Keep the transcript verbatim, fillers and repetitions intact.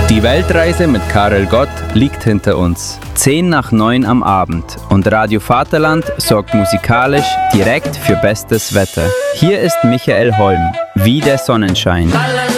Die Weltreise mit Karel Gott liegt hinter uns. Zehn nach neun am Abend und Radio Vaterland sorgt musikalisch direkt für bestes Wetter. Hier ist Michael Holm, wie der Sonnenschein.